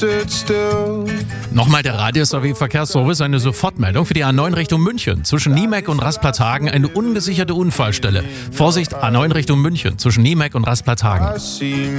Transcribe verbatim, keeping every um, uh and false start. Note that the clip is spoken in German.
Nochmal der Radius A W Verkehrsservice, eine Sofortmeldung für die A neun Richtung München. Zwischen Niemeck und Rasplatzhagen eine ungesicherte Unfallstelle. Vorsicht, A neun Richtung München, zwischen Niemeck und Rasplatzhagen.